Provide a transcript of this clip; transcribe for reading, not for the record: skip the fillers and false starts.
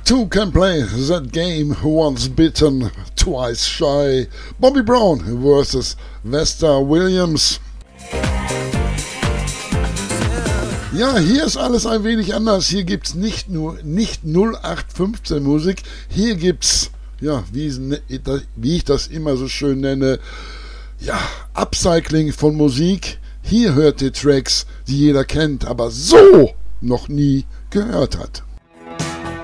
Two can play that game once bitten, twice shy. Bobby Brown versus Vesta Williams. Ja, hier ist alles ein wenig anders. Hier gibt's nicht 0815 Musik. Hier gibt's, ja, wie ich das immer so schön nenne, ja, Upcycling von Musik. Hier hört ihr Tracks, die jeder kennt, aber so noch nie gehört hat.